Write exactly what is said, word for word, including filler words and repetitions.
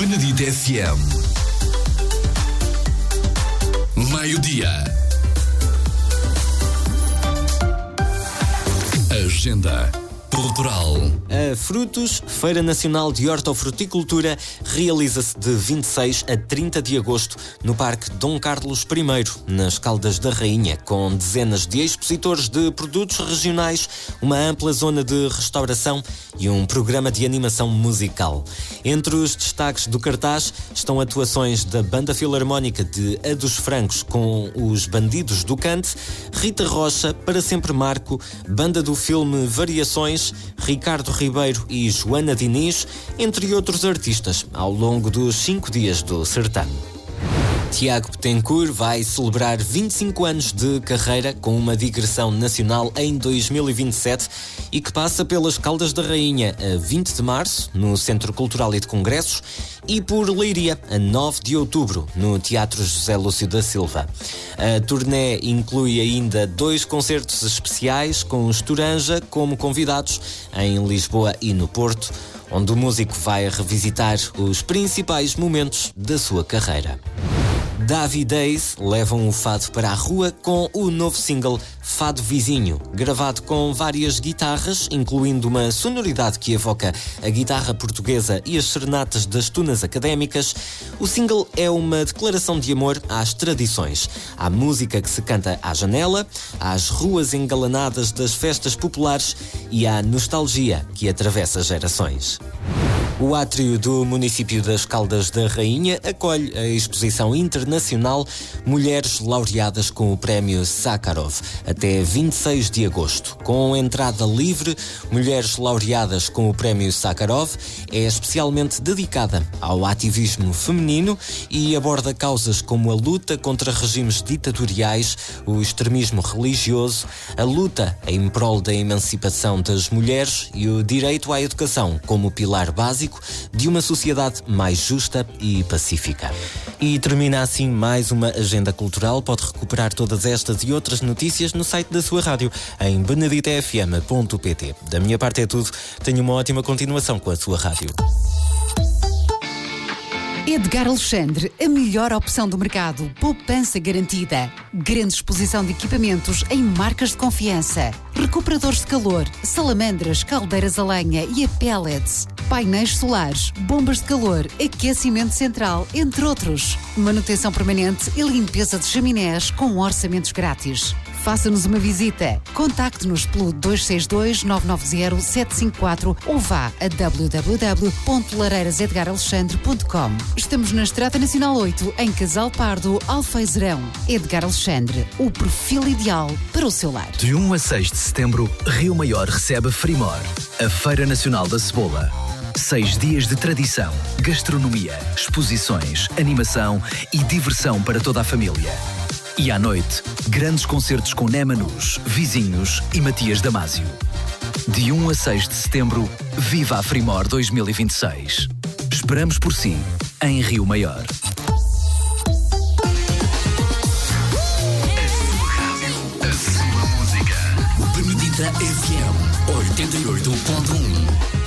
Benedita F M. Meio-dia. Agenda Cultural. A Frutos, Feira Nacional de Hortofruticultura, realiza-se de vinte e seis a trinta de agosto no Parque Dom Carlos I, nas Caldas da Rainha, com dezenas de expositores de produtos regionais, uma ampla zona de restauração e um programa de animação musical. Entre os destaques do cartaz estão atuações da Banda Filarmónica de A dos Francos com os Bandidos do Cante, Rita Rocha, Para Sempre Marco, Banda do Filme Variações, Ricardo Ribeiro e Joana Diniz, entre outros artistas, ao longo dos cinco dias do certame. Tiago Betancourt vai celebrar vinte e cinco anos de carreira com uma digressão nacional em dois mil e vinte e sete e que passa pelas Caldas da Rainha a vinte de março, no Centro Cultural e de Congressos, e por Leiria, a nove de outubro, no Teatro José Lúcio da Silva. A turnê inclui ainda dois concertos especiais com os Toranja como convidados em Lisboa e no Porto, onde o músico vai revisitar os principais momentos da sua carreira. Davi Days levam o fado para a rua com o novo single Fado Vizinho, gravado com várias guitarras, incluindo uma sonoridade que evoca a guitarra portuguesa e as serenatas das tunas académicas. O single é uma declaração de amor às tradições, à música que se canta à janela, às ruas engalanadas das festas populares e à nostalgia que atravessa gerações. O átrio do município das Caldas da Rainha acolhe a exposição internacional Mulheres Laureadas com o Prémio Sakharov até vinte e seis de agosto. Com entrada livre, Mulheres Laureadas com o Prémio Sakharov é especialmente dedicada ao ativismo feminino e aborda causas como a luta contra regimes ditatoriais, o extremismo religioso, a luta em prol da emancipação das mulheres e o direito à educação como pilar básico de uma sociedade mais justa e pacífica. E termina assim mais uma agenda cultural. Pode recuperar todas estas e outras notícias no site da sua rádio, em benedita f m ponto p t. Da minha parte é tudo. Tenha uma ótima continuação com a sua rádio. Edgar Alexandre, a melhor opção do mercado. Poupança garantida. Grande exposição de equipamentos em marcas de confiança. Recuperadores de calor, salamandras, caldeiras a lenha e a pellets. Painéis solares, bombas de calor, aquecimento central, entre outros. Manutenção permanente e limpeza de chaminés com orçamentos grátis. Faça-nos uma visita. Contacte-nos pelo dois seis dois, nove nove zero, sete cinco quatro ou vá a w w w ponto lareiras edgar alexandre ponto com. Estamos na Estrada Nacional oito, em Casal Pardo, Alfeizerão. Edgar Alexandre, o perfil ideal para o seu lar. De um a seis de setembro, Rio Maior recebe Frimor, a Feira Nacional da Cebola. Seis dias de tradição, gastronomia, exposições, animação e diversão para toda a família. E à noite, grandes concertos com Némanus, Vizinhos e Matias Damasio. De um a seis de setembro, viva a Frimor dois mil e vinte e seis. Esperamos por si, em Rio Maior. A sua música. Benedita F M oitenta e oito ponto um.